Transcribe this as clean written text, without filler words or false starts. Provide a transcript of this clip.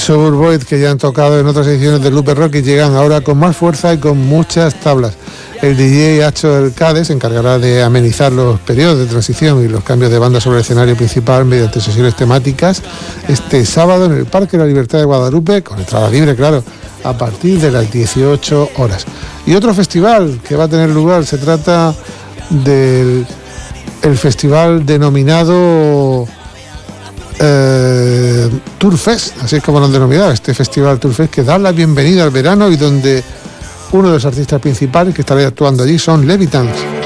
Suburboid, que ya han tocado en otras ediciones de Lupe Rock y llegan ahora con más fuerza y con muchas tablas. El DJ Hacho Elcade se encargará de amenizar los periodos de transición y los cambios de banda sobre el escenario principal mediante sesiones temáticas este sábado en el Parque de la Libertad de Guadalupe, con entrada libre, claro, a partir de las 18 horas. Y otro festival que va a tener lugar, se trata del festival denominado Tourfest, así es como lo han denominado, este festival Tourfest, que da la bienvenida al verano y donde uno de los artistas principales que estará actuando allí son Levitans.